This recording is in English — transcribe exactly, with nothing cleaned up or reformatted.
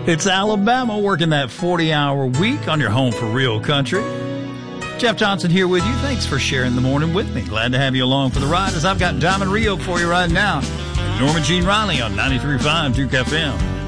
It's Alabama working that forty-hour week on your home for real country. Jeff Johnson here with you. Thanks for sharing the morning with me. Glad to have you along for the ride as I've got Diamond Rio for you right now. Norma Jean Riley on ninety-three point five Duke F M.